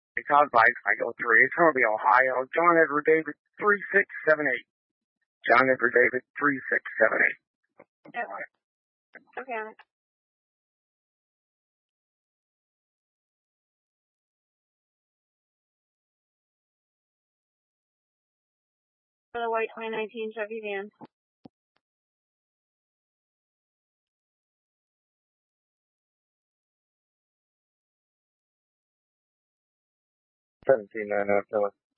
Because I go 3. It's going to be Ohio. John Edward David 3678. John Edward David 3678. Yep. Okay. For the white 2019 Chevy van. $17,900.